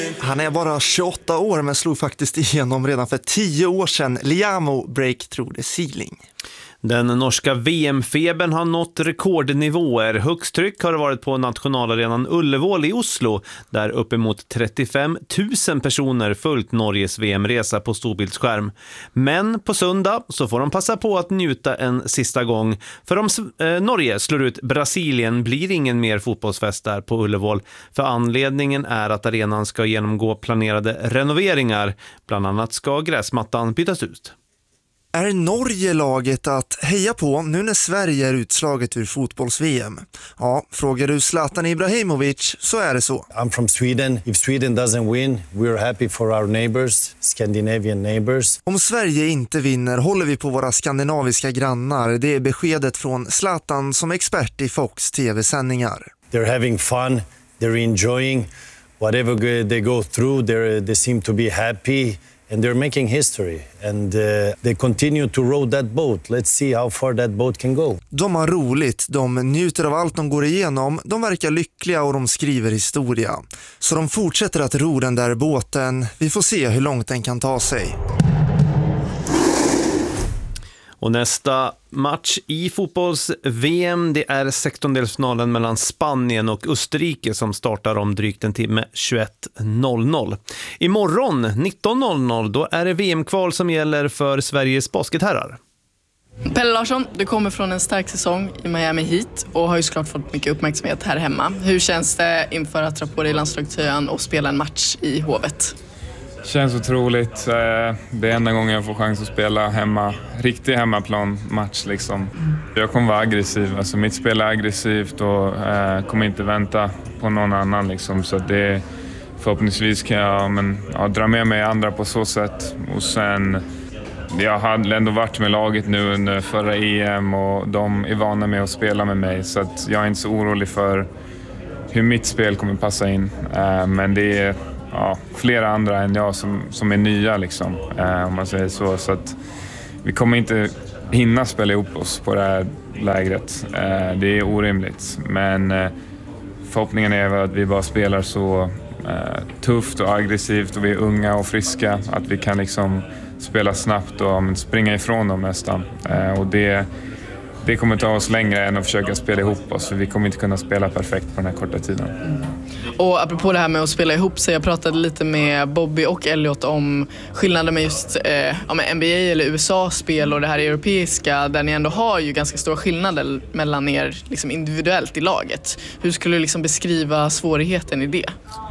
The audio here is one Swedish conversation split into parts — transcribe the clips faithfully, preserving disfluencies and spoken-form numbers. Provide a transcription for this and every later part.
Han är bara tjugoåtta år men slog faktiskt igenom redan för tio år sedan. Liamo break through the ceiling. Den norska V M-febern har nått rekordnivåer. Högst tryck har det varit på nationalarenan Ullevål i Oslo, där uppemot trettiofem tusen personer följt Norges V M-resa på storbildsskärm. Men på söndag så får de passa på att njuta en sista gång. För om eh, Norge slår ut Brasilien blir ingen mer fotbollsfest där på Ullevål. För anledningen är att arenan ska genomgå planerade renoveringar. Bland annat ska gräsmattan bytas ut. Är Norge laget att heja på nu när Sverige är utslaget ur fotbolls-V M? Ja, frågar du Zlatan Ibrahimovic så är det så. I'm from Sweden. If Sweden doesn't win, we're happy for our neighbors, Scandinavian neighbors. Om Sverige inte vinner håller vi på våra skandinaviska grannar. Det är beskedet från Zlatan som expert i Fox T V-sändningar. They're having fun, they're enjoying whatever they go through, they're, they seem to be happy. And they're making history and uh, they continue to row that boat. Let's see how far that boat can go. De har roligt, de njuter av allt de går igenom, de verkar lyckliga och de skriver historia. Så de fortsätter att ro den där båten. Vi får se hur långt den kan ta sig. Och nästa match i fotbolls-V M, det är sextondelsfinalen mellan Spanien och Österrike som startar om drygt en timme tjugoett noll noll. Imorgon nitton noll noll då är det V M-kval som gäller för Sveriges basketherrar. Pelle Larsson, du kommer från en stark säsong i Miami Heat och har ju såklart fått mycket uppmärksamhet här hemma. Hur känns det inför att dra på dig landslagströjan och spela en match i Hovet? Känns otroligt. Det är enda gången jag får chans att spela hemma, riktig hemmaplan-match liksom. Jag kommer vara aggressiv, alltså mitt spel är aggressivt och eh, kommer inte vänta på någon annan liksom. Så det, förhoppningsvis kan jag men, ja, dra med mig andra på så sätt. Och sen, jag hade ändå varit med laget nu under förra E M och de är vana med att spela med mig. Så att jag är inte så orolig för hur mitt spel kommer passa in. Eh, men det är ja, flera andra än jag som, som är nya liksom, eh, om man säger så. Så att vi kommer inte hinna spela ihop oss på det här lägret. Eh, det är orimligt. Men eh, förhoppningen är att vi bara spelar så eh, tufft och aggressivt och vi är unga och friska att vi kan liksom spela snabbt och men, springa ifrån dem nästan. Eh, och det Det kommer ta oss längre än att försöka spela ihop oss, för vi kommer inte kunna spela perfekt på den här korta tiden. Mm. Och apropå det här med att spela ihop sig, jag pratade lite med Bobby och Elliot om skillnaden med just eh, ja, med N B A eller U S A-spel och det här europeiska, där ni ändå har ju ganska stora skillnader mellan er liksom individuellt i laget. Hur skulle du liksom beskriva svårigheten i det?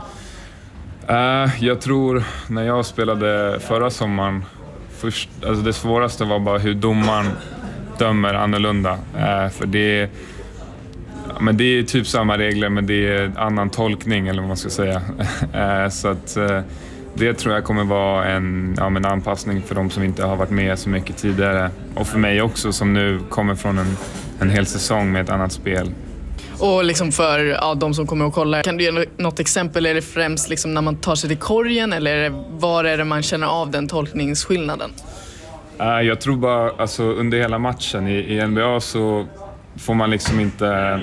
Uh, jag tror när jag spelade förra sommaren, först, alltså det svåraste var bara hur domaren dömer annorlunda. Uh, för det är, men det är typ samma regler, men det är annan tolkning eller vad man ska säga. uh, så att uh, det tror jag kommer vara en, ja, en anpassning för de som inte har varit med så mycket tidigare. Och för mig också som nu kommer från en, en hel säsong med ett annat spel. Och liksom för ja, de som kommer och kollar, kan du ge något exempel? Är det främst liksom när man tar sig till korgen eller är det, var är det man känner av den tolkningsskillnaden? Uh, jag tror bara alltså, under hela matchen i, i N B A så får man liksom inte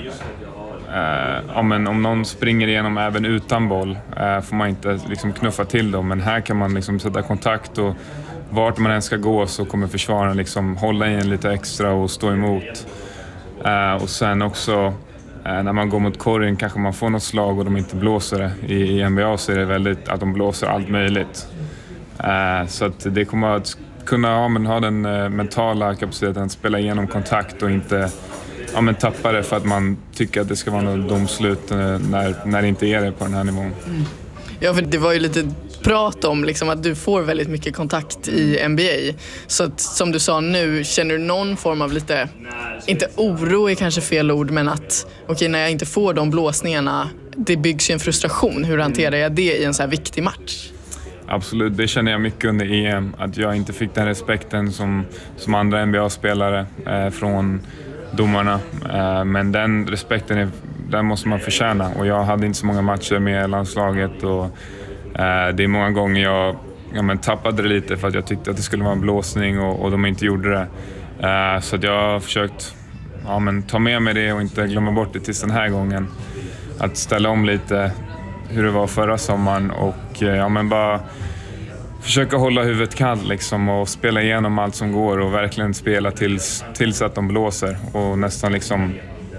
uh, ja, men om någon springer igenom även utan boll uh, får man inte liksom knuffa till dem, men här kan man liksom sätta kontakt och vart man än ska gå så kommer försvararen liksom hålla in lite extra och stå emot. Uh, och sen också när man går mot korgen kanske man får något slag och de inte blåser det. I, i N B A så är det väldigt att de blåser allt möjligt. Uh, så att det kommer att kunna ja, men ha den uh, mentala kapaciteten att spela igenom kontakt och inte ja, men tappa det för att man tycker att det ska vara något domslut uh, när, när det inte är det på den här nivån. Mm. Ja, för det var ju lite prat om liksom, att du får väldigt mycket kontakt i N B A. Så att, som du sa nu, känner du någon form av lite, inte oro är kanske fel ord, men att okej, okay, när jag inte får de blåsningarna, det byggs ju en frustration. Hur hanterar jag det i en så här viktig match? Absolut, det känner jag mycket under E M. Att jag inte fick den respekten som, som andra N B A-spelare eh, från domarna. Eh, men den respekten är, den måste man förtjäna. Och jag hade inte så många matcher med landslaget och eh, det är många gånger jag ja, men tappade det lite för att jag tyckte att det skulle vara en blåsning och, och de inte gjorde det. Eh, så att jag har försökt ja, men ta med mig det och inte glömma bort det tills den här gången. Att ställa om lite hur det var förra sommaren och ja, men bara försöka hålla huvudet kallt liksom och spela igenom allt som går och verkligen spela tills, tills att de blåser och nästan liksom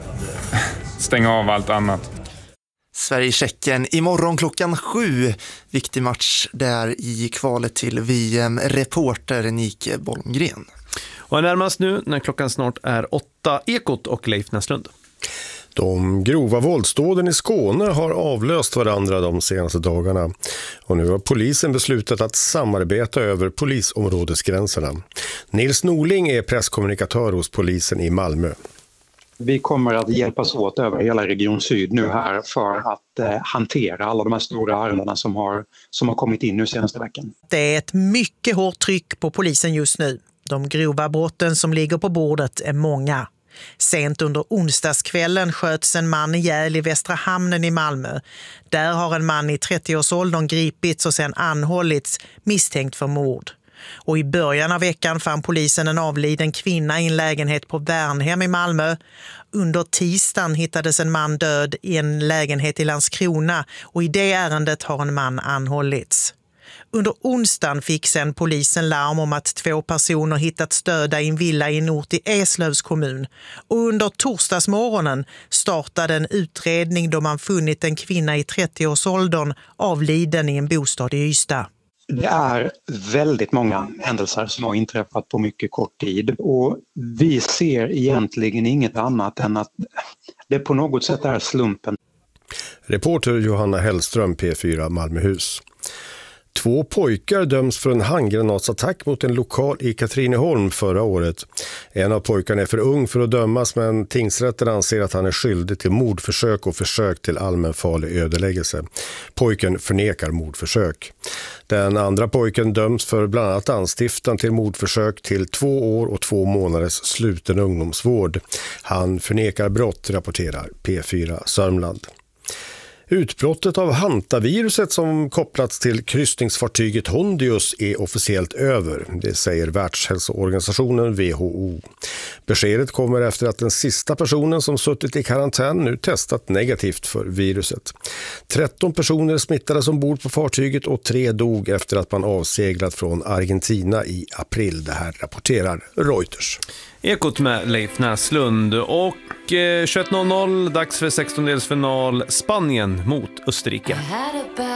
stänga av allt annat. Sverige-Tjeckien imorgon klockan sju. Viktig match där i kvalet till V M. Reporter Nike Bolmgren. Och närmast nu när klockan snart är åtta, Ekot och Leif Näslund. De grova våldsdåden i Skåne har avlöst varandra de senaste dagarna. Och nu har polisen beslutat att samarbeta över polisområdesgränserna. Nils Norling är presskommunikatör hos polisen i Malmö. Vi kommer att hjälpas åt över hela Region Syd nu här för att eh, hantera alla de här stora ärendena som har, som har kommit in nu senaste veckan. Det är ett mycket hårt tryck på polisen just nu. De grova brotten som ligger på bordet är många. Sent under onsdagskvällen sköts en man ihjäl i Västra hamnen i Malmö. Där har en man i trettioårsåldern gripits och sen anhållits misstänkt för mord. Och i början av veckan fann polisen en avliden kvinna i en lägenhet på Värnhem i Malmö. Under tisdagen hittades en man död i en lägenhet i Landskrona och i det ärendet har en man anhållits. Under onsdagen fick sen polisen larm om att två personer hittats döda i en villa i en ort i Eslövs kommun. Och under torsdagsmorgonen startade en utredning då man funnit en kvinna i trettioårsåldern avliden i en bostad i Ystad. Det är väldigt många händelser som har inträffat på mycket kort tid och vi ser egentligen inget annat än att det på något sätt är slumpen. Reporter Johanna Hellström, P fyra Malmöhus. Två pojkar döms för en handgranatsattack mot en lokal i Katrineholm förra året. En av pojkarna är för ung för att dömas, men tingsrätten anser att han är skyldig till mordförsök och försök till allmänfarlig ödeläggelse. Pojken förnekar mordförsök. Den andra pojken döms för bland annat anstiftan till mordförsök till två år och två månaders sluten ungdomsvård. Han förnekar brott, rapporterar P fyra Sörmland. Utbrottet av hantaviruset som kopplats till kryssningsfartyget Hondius är officiellt över, det säger Världshälsoorganisationen W H O. Beskedet kommer efter att den sista personen som suttit i karantän nu testat negativt för viruset. tretton personer smittades ombord på fartyget och tre dog efter att man avseglat från Argentina i april. Det här rapporterar Reuters. Ekot med Leif Näslund och eh, tjugoett noll noll, dags för sextondelsfinal, Spanien mot Österrike.